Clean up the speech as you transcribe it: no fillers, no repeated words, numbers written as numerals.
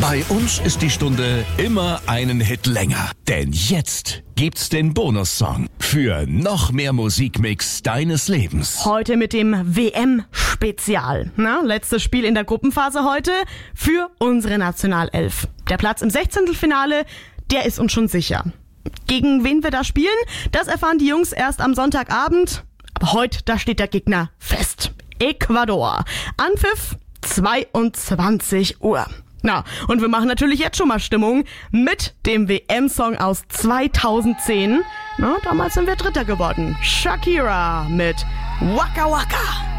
Bei uns ist die Stunde immer einen Hit länger. Denn jetzt gibt's den Bonussong für noch mehr Musikmix deines Lebens. Heute mit dem WM-Spezial. Letztes Spiel in der Gruppenphase heute für unsere Nationalelf. Der Platz im 16. der ist uns schon sicher. Gegen wen wir da spielen, das erfahren die Jungs erst am Sonntagabend. Aber heute, da steht der Gegner fest. Ecuador. Anpfiff 22 Uhr. Und wir machen natürlich jetzt schon mal Stimmung mit dem WM-Song aus 2010. Damals sind wir Dritter geworden. Shakira mit Waka Waka.